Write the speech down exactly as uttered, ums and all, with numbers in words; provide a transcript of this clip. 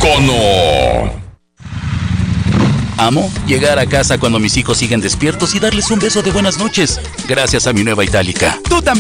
Icono. Amo llegar a casa cuando mis hijos siguen despiertos y darles un beso de buenas noches, gracias a mi nueva Itálica. Tú también.